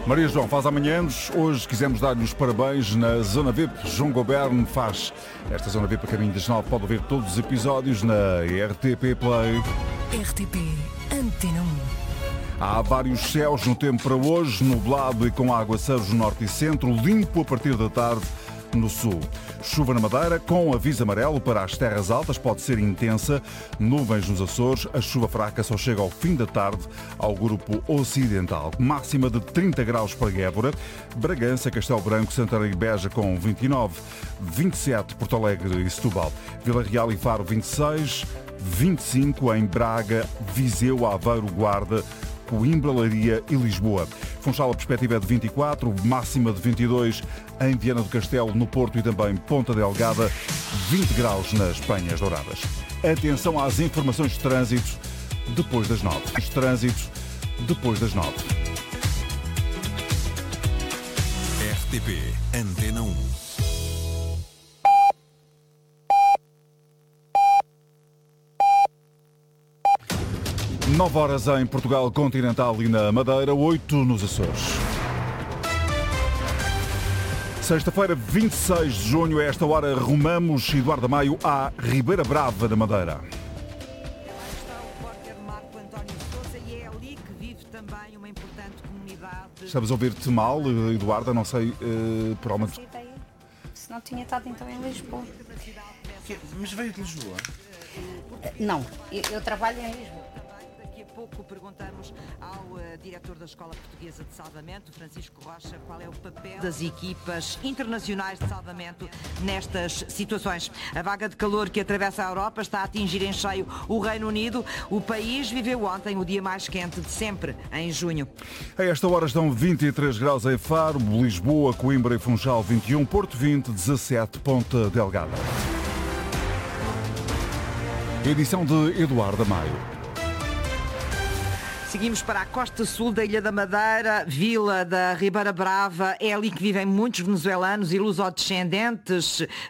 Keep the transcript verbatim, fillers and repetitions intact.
Maria João faz amanhãs. Hoje quisemos dar-lhe os parabéns na Zona V I P. João Goberno faz esta Zona V I P a caminho das nove. Pode ouvir todos os episódios na R T P Play. R T P Antena um. Há vários céus no tempo para hoje, nublado e com aguaceiros no norte e centro, limpo a partir da tarde no sul. Chuva na Madeira, com aviso amarelo para as terras altas, pode ser intensa. Nuvens nos Açores, a chuva fraca só chega ao fim da tarde ao grupo ocidental. Máxima de trinta graus para Évora, Bragança, Castelo Branco, Santarém e Beja com vinte e nove, vinte e sete Porto Alegre e Setúbal, Vila Real e Faro vinte e seis, vinte e cinco em Braga, Viseu, Aveiro, Guarda, Coimbra, Leiria e Lisboa. Funchal, a perspectiva é de vinte e quatro, máxima de vinte e dois em Viana do Castelo, no Porto e também Ponta Delgada, vinte graus nas Penhas Douradas. Atenção às informações de trânsito depois das nove. Os trânsitos depois das nove. R T P Antena um. nove horas em Portugal continental e na Madeira, oito nos Açores. Sexta-feira, vinte e seis de junho, a esta hora rumamos Eduardo Maio à Ribeira Brava da Madeira. Estamos a ouvir-te mal, Eduarda, não sei, uh, por alguma... Se não tinha estado então em Lisboa. Mas veio de Lisboa? Não, eu, eu trabalho em Lisboa. Pouco perguntamos ao uh, diretor da Escola Portuguesa de Salvamento, Francisco Rocha, qual é o papel das equipas internacionais de salvamento nestas situações. A vaga de calor que atravessa a Europa está a atingir em cheio o Reino Unido. O país viveu ontem o dia mais quente de sempre, em junho. A esta hora estão vinte e três graus em Faro, Lisboa, Coimbra e Funchal vinte e um, Porto vinte, dezassete, Ponta Delgada. Edição de Eduardo Maio. Seguimos para a costa sul da Ilha da Madeira, Vila da Ribeira Brava. É ali que vivem muitos venezuelanos e lusodescendentes.